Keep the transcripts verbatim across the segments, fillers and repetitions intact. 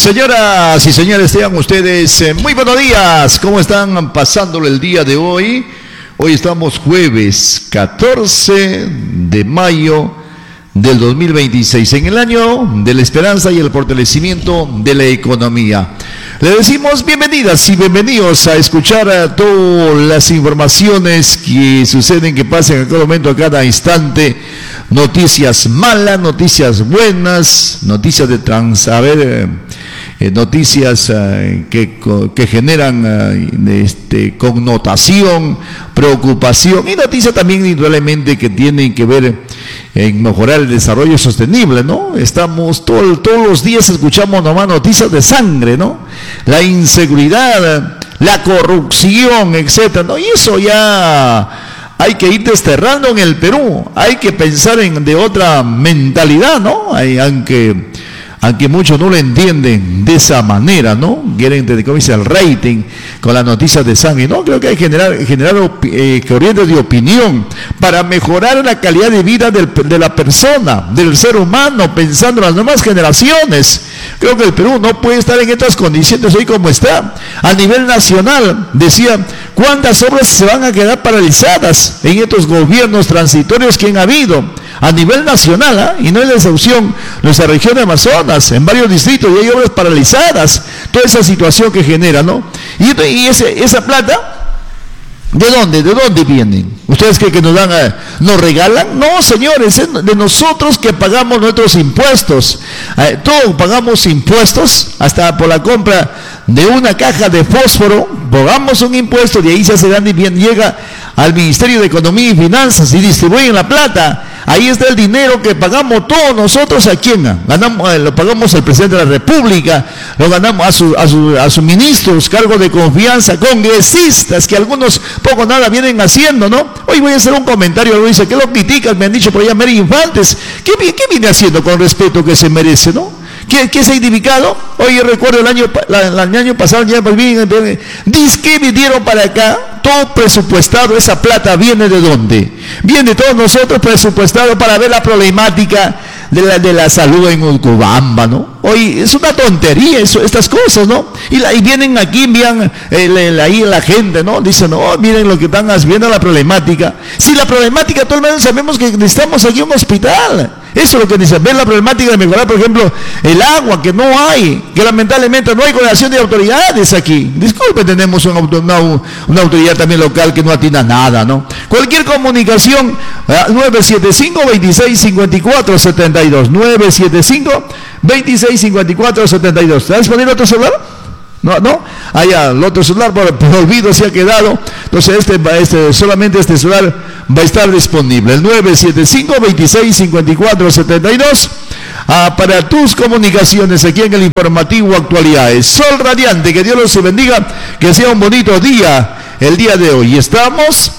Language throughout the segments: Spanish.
Señoras y señores, tengan ustedes eh, muy buenos días. ¿Cómo están pasándolo el día de hoy? Hoy estamos jueves catorce de mayo del dos mil veintiséis, en el año de la esperanza y el fortalecimiento de la economía. Le decimos bienvenidas y bienvenidos a escuchar a todas las informaciones que suceden, que pasan a cada momento, a cada instante. Noticias malas, noticias buenas, noticias de trans, a ver, eh, noticias eh, que, que generan eh, este, connotación, preocupación, y noticias también indudablemente que tienen que ver en mejorar el desarrollo sostenible, ¿no? Estamos todo, todos los días escuchamos nomás noticias de sangre, ¿no? La inseguridad, la corrupción, etcétera, ¿no? Y eso ya hay que ir desterrando en el Perú, hay que pensar en de otra mentalidad, ¿no? Hay, aunque, aunque muchos no lo entienden de esa manera, ¿no? Quieren, como dice, el rating con las noticias de sangre, ¿no? Creo que hay que generar, generar eh, corrientes de opinión para mejorar la calidad de vida del, de la persona, del ser humano, pensando en las nuevas generaciones. Creo que el Perú no puede estar en estas condiciones hoy como está. A nivel nacional, decía, ¿cuántas obras se van a quedar paralizadas en estos gobiernos transitorios que han habido? A nivel nacional, ¿eh? Y no es la excepción, nuestra región de Amazonas, en varios distritos, y hay obras paralizadas. Toda esa situación que genera, ¿no? Y, y ese, esa plata, ¿de dónde? ¿De dónde vienen? ¿Ustedes creen que nos dan, a, nos regalan? No, señores, es de nosotros que pagamos nuestros impuestos. Eh, todos pagamos impuestos, hasta por la compra de una caja de fósforo, pagamos un impuesto, de ahí se hace grande y bien, llega al Ministerio de Economía y Finanzas y distribuyen la plata. Ahí está el dinero que pagamos todos nosotros. ¿A quién? Ganamos, eh, lo pagamos al presidente de la República, lo ganamos a, su, a, su, a sus ministros, cargos de confianza, congresistas, que algunos poco nada vienen haciendo, ¿no? Hoy voy a hacer un comentario, algo dice, ¿qué lo criticas? Me han dicho por allá Mary Infantes. ¿Qué, qué viene haciendo con respeto que se merece, no? ¿Qué, qué significado? Hoy recuerdo el año, la, la, el año pasado, ya dice que vinieron para acá, todo presupuestado. Esa plata viene de dónde? Viene todos nosotros presupuestado para ver la problemática de la, de la salud en Urubamba, ¿no? Hoy es una tontería eso, estas cosas, ¿no? Y, la, y vienen aquí, envían eh, ahí la gente, ¿no? Dicen, no, oh, miren lo que están viendo la problemática. Si la problemática, todo el mundo sabemos que necesitamos aquí un hospital. Eso es lo que necesitamos, ver la problemática de mejorar, por ejemplo, el agua, que no hay, que lamentablemente no hay coordinación de autoridades aquí. Disculpe, tenemos una, una, una autoridad también local que no atina nada, ¿no? Cualquier comunicación, nueve siete cinco, veintiséis cincuenta y cuatro setenta y dos, nueve siete cinco, veintiséis cincuenta y cuatro setenta y dos. ¿Te vas a poner otro celular? No, no, allá el otro celular por, por olvido se ha quedado. Entonces este, este, solamente este celular va a estar disponible, el nueve siete cinco, veintiséis cincuenta y cuatro setenta y dos, ah, para tus comunicaciones aquí en el informativo Actualidades. Sol radiante, que Dios los bendiga, que sea un bonito día el día de hoy. Estamos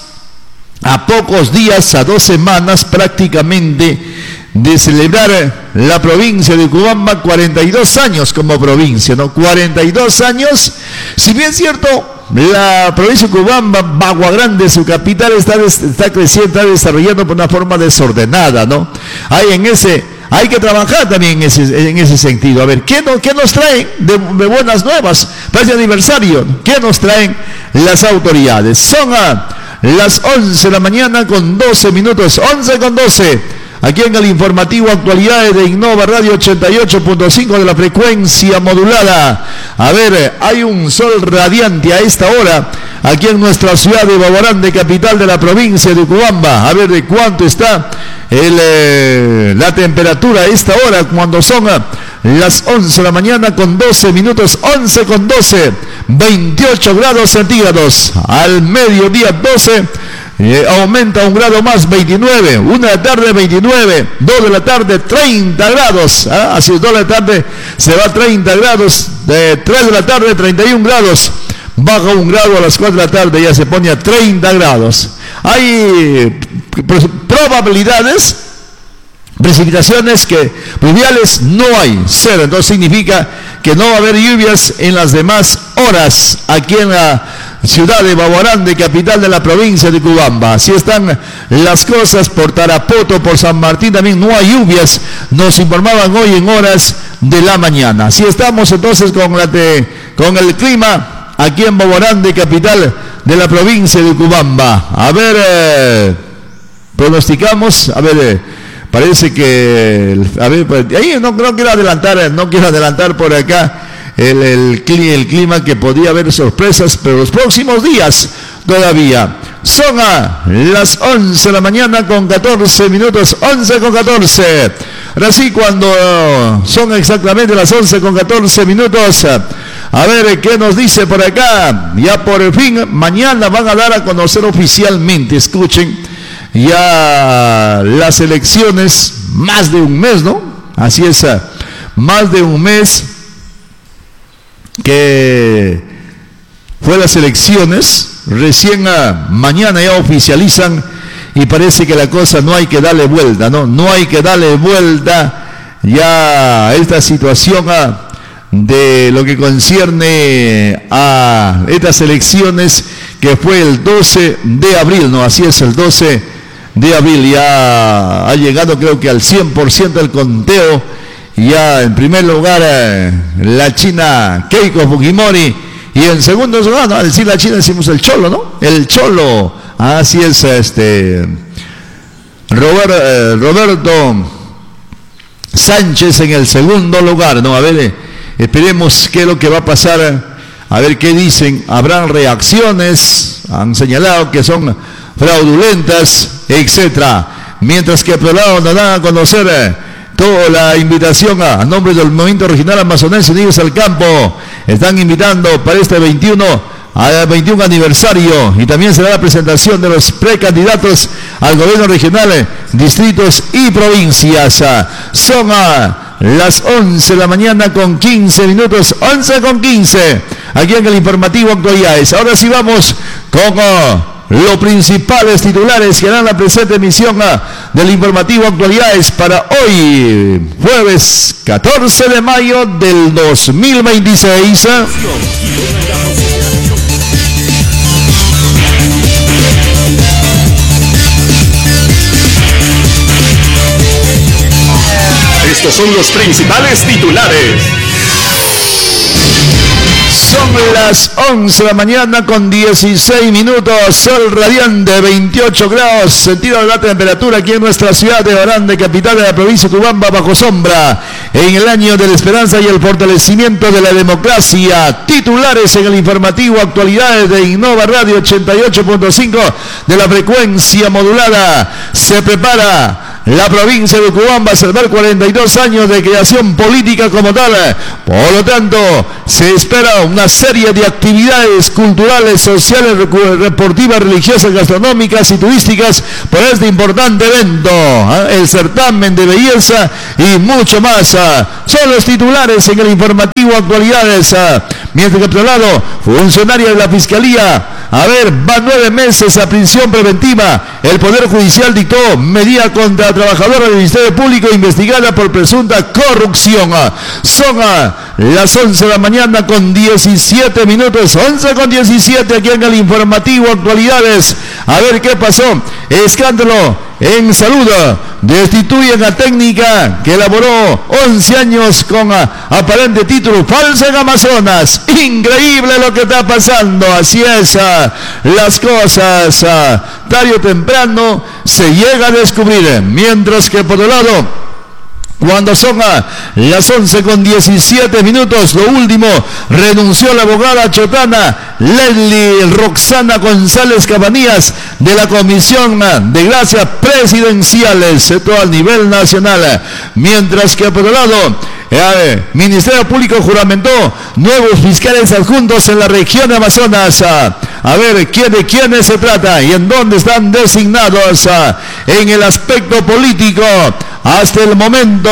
a pocos días, a dos semanas prácticamente, de celebrar la provincia de Urubamba, cuarenta y dos años como provincia, ¿no? cuarenta y dos años, si bien es cierto, la provincia de Urubamba, Bagua Grande, su capital, está, está creciendo, está desarrollando por una forma desordenada, ¿no? Hay en ese, hay que trabajar también en ese, en ese sentido. A ver, ¿qué, no, qué nos traen de, de buenas nuevas para este aniversario? ¿Qué nos traen las autoridades? Son a las once de la mañana con doce minutos, once con doce. Aquí en el informativo Actualidades de Innova Radio ochenta y ocho punto cinco de la frecuencia modulada. A ver, hay un sol radiante a esta hora aquí en nuestra ciudad de Bagua Grande, capital de la provincia de Urubamba. A ver de cuánto está el, eh, la temperatura a esta hora, cuando son las once de la mañana con doce minutos, once con doce, veintiocho grados centígrados. Al mediodía doce. Eh, aumenta un grado más, veintinueve, una de la tarde veintinueve, dos de la tarde treinta grados, ¿ah? Así dos de la tarde se va a treinta grados, de tres de la tarde treinta y un grados, baja un grado a las cuatro de la tarde, ya se pone a treinta grados. Hay probabilidades, precipitaciones que pluviales no hay, cero, entonces significa que no va a haber lluvias en las demás horas aquí en la ciudad de Baborande, capital de la provincia de Cubamba. Así están las cosas por Tarapoto, por San Martín también no hay lluvias, nos informaban hoy en horas de la mañana. Así estamos entonces con, la de, con el clima aquí en Baborande, capital de la provincia de Cubamba. A ver, eh, pronosticamos, a ver, eh, parece que, a ver, ahí no, no quiero adelantar, no quiero adelantar por acá el, el, el clima, que podría haber sorpresas, pero los próximos días todavía. Son a las once de la mañana con catorce minutos, once con catorce. Ahora sí, cuando son exactamente las once con catorce minutos, a ver qué nos dice por acá. Ya por fin, mañana van a dar a conocer oficialmente, escuchen, ya las elecciones, más de un mes, ¿no? Así es, más de un mes que fue las elecciones. Recién a, mañana ya oficializan y parece que la cosa no hay que darle vuelta, ¿no? No hay que darle vuelta ya a esta situación a, de lo que concierne a estas elecciones, que fue el doce de abril, ¿no? Así es, el doce de abril ya ha llegado creo que al cien por ciento el conteo. Ya en primer lugar eh, la China Keiko Fujimori, y en segundo lugar, ¿no? Al decir la China decimos el Cholo, ¿no? El Cholo, así es, este Robert, eh, Roberto Sánchez en el segundo lugar, ¿no? A ver, eh, esperemos qué es lo que va a pasar, a ver qué dicen. Habrán reacciones, han señalado que son fraudulentas, etcétera. Mientras que por otro lado nos dan a conocer eh, toda la invitación a, a nombre del Movimiento Regional Amazonense Unidos al Campo. Están invitando para este veintiuno al veintiuno aniversario, y también será la presentación de los precandidatos al gobierno regional, distritos y provincias. Son a las once de la mañana con quince minutos, once con quince, aquí en el informativo Actualidades. Ahora sí vamos con uh, los principales titulares que harán la presente emisión uh, del informativo Actualidades para hoy, jueves catorce de mayo del dos mil veintiséis. Estos son los principales titulares. Son las once de la mañana con dieciséis minutos, sol radiante, veintiocho grados, sentido de la temperatura aquí en nuestra ciudad de Baborande, capital de la provincia de Cubamba, bajo sombra, en el año de la esperanza y el fortalecimiento de la democracia. Titulares en el informativo Actualidades de Innova Radio ochenta y ocho punto cinco de la frecuencia modulada. Se prepara la provincia de Cubamba a celebrar cuarenta y dos años de creación política como tal. Por lo tanto, se espera una serie de actividades culturales, sociales, deportivas, religiosas, gastronómicas y turísticas por este importante evento, ¿eh? El certamen de belleza y mucho más. ¿eh? Son los titulares en el informativo Actualidades. ¿eh? Mientras que por otro lado, funcionaria de la Fiscalía, a ver, van nueve meses a prisión preventiva. El Poder Judicial dictó medida contra trabajadora del Ministerio Público investigada por presunta corrupción. Son las once de la mañana con diecisiete minutos, once con diecisiete aquí en el informativo Actualidades. A ver qué pasó. Escándalo en salud. Destituyen a técnica que elaboró once años con aparente título falso en Amazonas. Increíble lo que está pasando. Así es, las cosas tarde o temprano se llega a descubrir. Mientras que por otro lado, cuando son a las once con diecisiete minutos, lo último, renunció la abogada chotana Leslie Roxana González Cabanillas de la Comisión de Gracias Presidenciales, esto a nivel nacional. Mientras que por otro lado, el Ministerio Público juramentó nuevos fiscales adjuntos en la región de Amazonas. A ver, ¿quién, de quiénes se trata y en dónde están designados? En el aspecto político, hasta el momento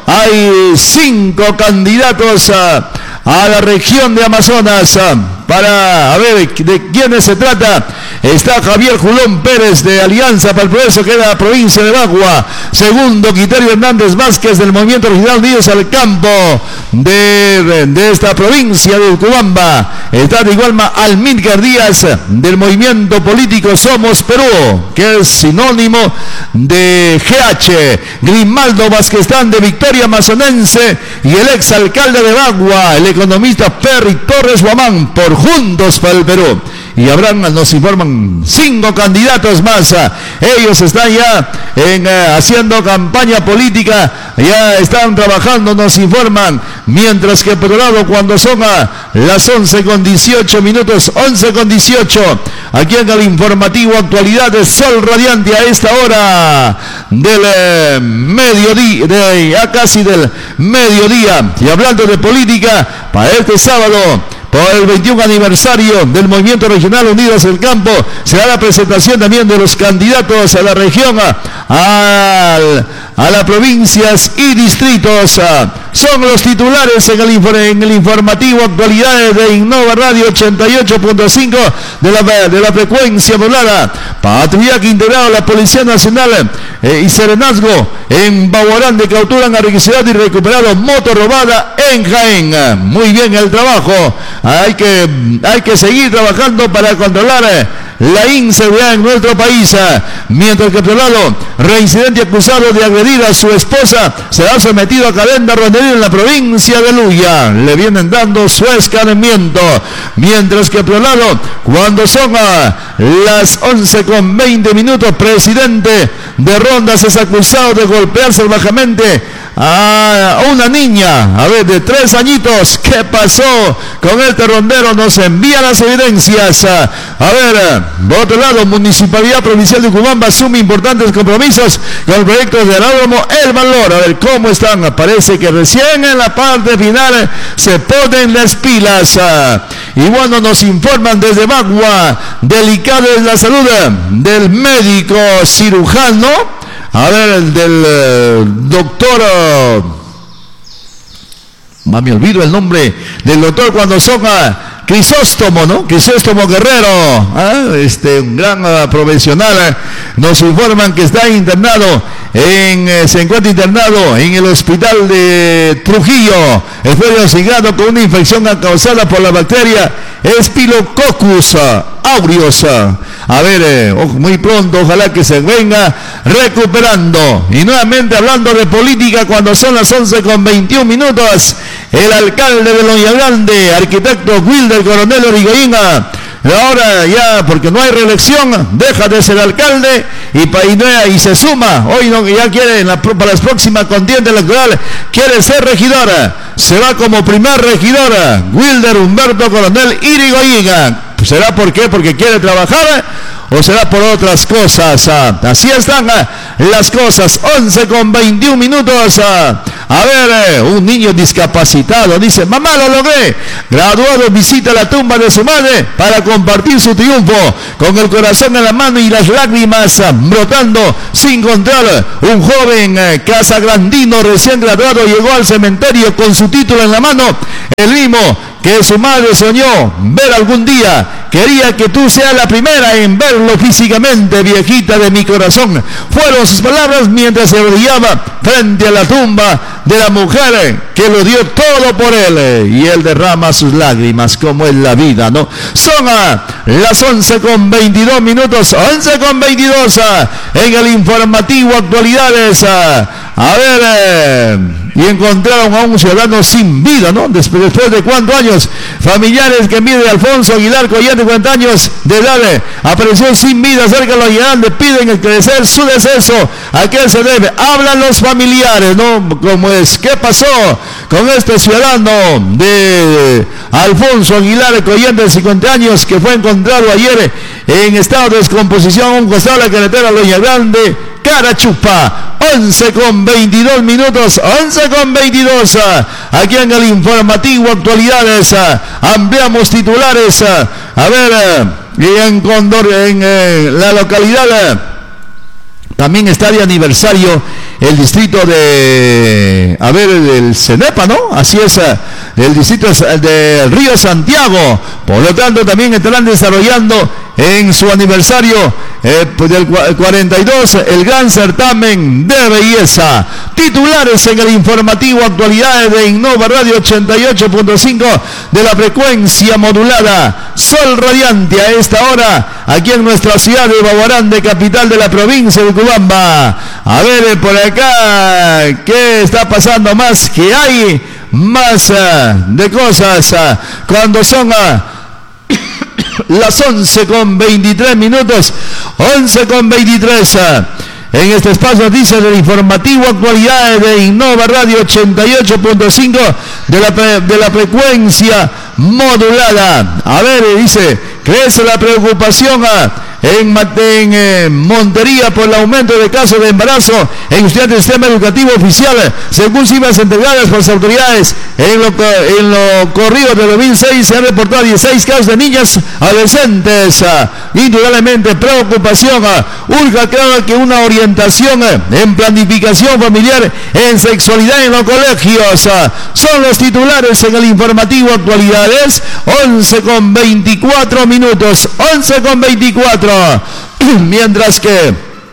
hay cinco candidatos a, a la región de Amazonas. Para a ver de quiénes se trata está Javier Julón Pérez de Alianza para el Progreso, que es la provincia de Bagua. Segundo, Quiterio Hernández Vázquez del Movimiento Regional Unidos al Campo de, de esta provincia de Urubamba. Está de igual manera Almílcar Díaz del Movimiento Político Somos Perú, que es sinónimo de G H. Grimaldo Vázquezán de Victoria Amazonense y el exalcalde de Bagua, el economista Perry Torres Guamán, por Juntos para el Perú. Y habrán, nos informan, cinco candidatos más. Ellos están ya en, eh, haciendo campaña política, ya están trabajando, nos informan. Mientras que por otro lado, cuando son a las once con dieciocho minutos, once con dieciocho, aquí en el informativo Actualidad de Sol Radiante a esta hora del eh, mediodía, de, ya casi del mediodía. Y hablando de política, para este sábado, por el veintiún aniversario del Movimiento Regional Unidos del Campo, será la presentación también de los candidatos a la región, a, a, a las provincias y distritos. Son los titulares en el, en el informativo Actualidades de Innova Radio ochenta y ocho punto cinco de la, de la frecuencia modulada. Patrullaje integrado a la Policía Nacional eh, y Serenazgo en Baguarán de capturan a registrado y recuperado moto robada en Jaén. Muy bien el trabajo. Hay que, hay que seguir trabajando para controlar eh, la inseguridad en nuestro país. Eh. Mientras que por otro lado, reincidente acusado de agredir a su esposa será sometido a cadena rondería en la provincia de Luya. Le vienen dando su escarmiento. Mientras que por otro lado, cuando son a las once con veinte minutos, presidente de Rondas es acusado de golpear salvajemente a una niña, a ver, de tres añitos. ¿Qué pasó con este rondero? Nos envía las evidencias. A ver, por otro lado, Municipalidad Provincial de Urubamba asume importantes compromisos con el proyecto de aeródromo El Valor. A ver cómo están. Parece que recién en la parte final se ponen las pilas. Y bueno, nos informan desde Bagua, delicada es la salud del médico cirujano. A ver, el del eh, doctor, uh, me olvido el nombre del doctor cuando son uh, Crisóstomo, ¿no? Crisóstomo Guerrero, ¿eh? este, un gran uh, profesional. ¿eh? Nos informan que está internado, en, eh, se encuentra internado en el hospital de Trujillo. Fue diagnosticado con una infección causada por la bacteria Staphylococcus aureus. A ver, eh, muy pronto, ojalá que se venga recuperando. Y nuevamente hablando de política, cuando son las once con veintiún minutos, el alcalde de Loya Grande, arquitecto Wilder Coronel Origoyenga, ahora ya, porque no hay reelección, deja de ser alcalde y, y, y se suma. Hoy no, ya quiere, en la, para las próximas contiendas electorales, quiere ser regidora. Se va como primer regidora, Wilder Humberto Coronel Irigoyenga. ¿Será por qué? ¿Porque quiere trabajar? ¿O será por otras cosas? Así están las cosas. once con veintiún minutos. A ver, un niño discapacitado dice: mamá, lo logré. Graduado visita la tumba de su madre para compartir su triunfo. Con el corazón en la mano y las lágrimas brotando, sin control, un joven casagrandino recién graduado llegó al cementerio con su título en la mano, el mismo que su madre soñó ver algún día. Quería que tú seas la primera en verlo físicamente, viejita de mi corazón. Fueron sus palabras mientras se arrodillaba frente a la tumba de la mujer que lo dio todo por él. Y él derrama sus lágrimas, como es la vida, ¿no? Son a las once con veintidós minutos, once con veintidós en el informativo Actualidades. A ver, eh, y encontraron a un ciudadano sin vida, ¿no? Después, después de cuántos años, familiares que mide Alfonso Aguilar Collán, de cuarenta años de edad, apareció sin vida cerca de Loya Grande. Piden esclarecer su deceso. ¿A qué se debe? Hablan los familiares, ¿no? ¿Cómo es? ¿Qué pasó con este ciudadano de Alfonso Aguilar Collán, de cincuenta años, que fue encontrado ayer en estado de descomposición a un costado de la carretera Loya Grande, Carachupa? once con veintidós minutos, once con veintidós, aquí en el informativo Actualidades. Ampliamos titulares. A ver, y en Condor, en eh, la localidad, también está de aniversario el distrito de, a ver, el Cenepa, ¿no? Así es, del distrito del Río Santiago. Por lo tanto, también estarán desarrollando en su aniversario eh, del cuarenta y dos el gran certamen de belleza. Titulares en el informativo actualidades de Innova Radio ochenta y ocho punto cinco de la frecuencia modulada. Sol radiante a esta hora aquí en nuestra ciudad de Baguarande, capital de la provincia de Cubamba. A ver por acá qué está pasando más, que hay más uh, de cosas uh, cuando son uh, las once con veintitrés minutos, once con veintitrés. Uh, en este espacio noticias del informativo actualidades de Innova Radio ochenta y ocho punto cinco de la, de la frecuencia modulada. A ver, dice, crece la preocupación uh, en, en eh, Montería por el aumento de casos de embarazo en estudiantes del sistema educativo oficial, según cifras entregadas por las autoridades. En lo, en lo corrido de dos mil seis se han reportado dieciséis casos de niñas adolescentes. Uh, indudablemente preocupación. Uh, urge claro que una orientación uh, en planificación familiar, en sexualidad en los colegios. Uh, son los titulares en el informativo actualidades. once con veinticuatro minutos, once con veinticuatro. Mientras que,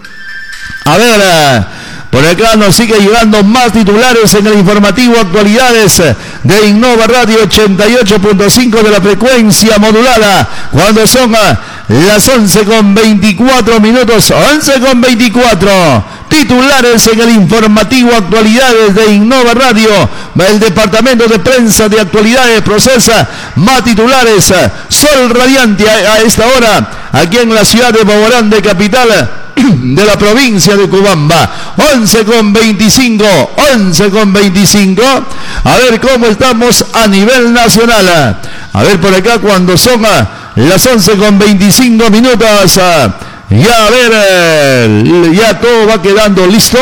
a ver, uh, por acá nos sigue llegando más titulares en el informativo actualidades de Innova Radio ochenta y ocho punto cinco de la frecuencia modulada, cuando son las once con veinticuatro minutos, once con veinticuatro. Titulares en el informativo actualidades de Innova Radio. El departamento de prensa de actualidades procesa más titulares. Sol radiante a, a esta hora aquí en la ciudad de Baguarande, capital de la provincia de Cubamba. once con veinticinco, once con veinticinco. A ver cómo estamos a nivel nacional. A ver por acá cuando son las once con veinticinco minutos. Ya a ver, ya todo va quedando listo.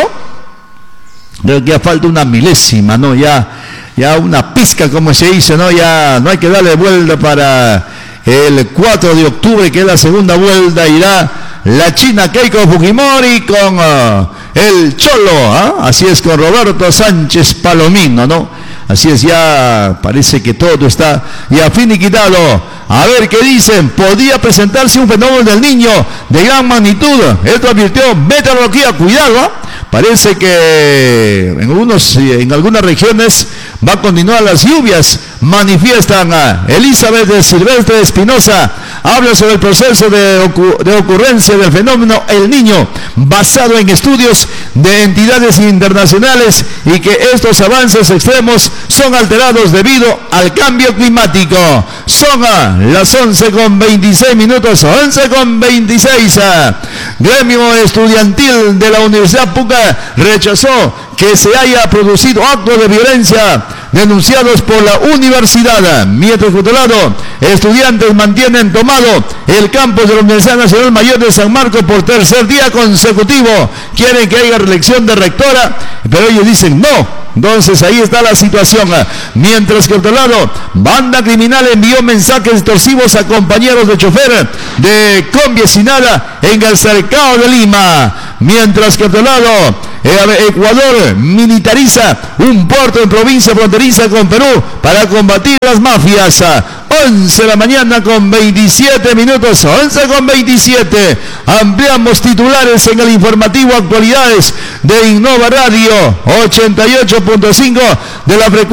Creo que ya falta una milésima, ¿no? Ya, ya una pizca, como se dice, ¿no? Ya no hay que darle vuelta para el cuatro de octubre, que es la segunda vuelta. Irá la China Keiko Fujimori con uh, el Cholo, ¿eh? Así es, con Roberto Sánchez Palomino, ¿no? Así es, ya parece que todo está ya finiquitado. A ver qué dicen. Podría presentarse un fenómeno del niño de gran magnitud. Esto advirtió meteorología. Cuidado, ¿eh? Parece que en, unos, en algunas regiones va a continuar las lluvias. Manifiestan a Elizabeth de Silvestre Espinosa. Habla sobre el proceso de, ocu de ocurrencia del fenómeno El Niño, basado en estudios de entidades internacionales, y que estos avances extremos son alterados debido al cambio climático. Son a las once con veintiséis minutos, once con veintiséis. Gremio estudiantil de la Universidad Pucallpa rechazó que se haya producido actos de violencia denunciados por la universidad. Mientras que, por otro lado, estudiantes mantienen tomado el campus de la Universidad Nacional Mayor de San Marcos por tercer día consecutivo. Quieren que haya reelección de rectora, pero ellos dicen no. Entonces ahí está la situación. Mientras que, por otro lado, banda criminal envió mensajes extorsivos a compañeros de chofer de Conviecinada en el cercado de Lima. Mientras que, por otro lado, Ecuador militariza un puerto en provincia fronteriza con Perú para combatir las mafias. once de la mañana con veintisiete minutos, once con veintisiete. Ampliamos titulares en el informativo actualidades de Innova Radio ochenta y ocho punto cinco de la frecuencia